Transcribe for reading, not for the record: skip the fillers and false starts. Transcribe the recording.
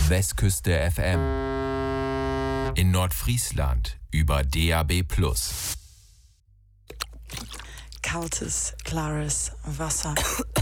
Westküste FM. In Nordfriesland über DAB+. Kaltes, klares Wasser.